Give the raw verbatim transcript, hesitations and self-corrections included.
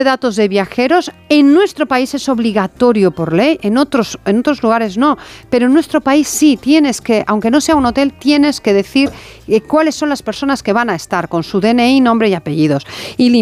datos de viajeros. En nuestro país es obligatorio por ley, en otros, en otros lugares no, pero en nuestro país sí, tienes que, aunque no sea un hotel, tienes que decir eh, cuáles son las personas que van a estar con su D N I, nombre y apellidos. Y